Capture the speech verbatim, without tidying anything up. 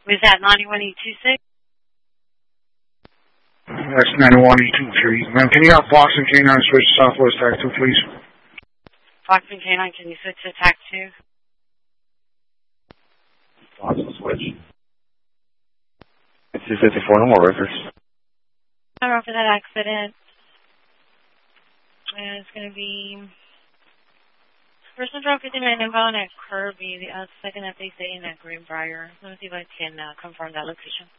Was that ninety-one E twenty-six? That's ninety-one E twenty-three. Ma'am, can you have Fox and K nine switch to Southwest Tac two, please? Fox and K nine, can you switch to Tac two? Fox will switch. It's two fifty-four, no more records. Sorry for that accident. And it's going to be... Person drove fifty minute inbound at Kirby. The uh, second that they say in at Greenbrier. Let me see if I can uh, confirm that location.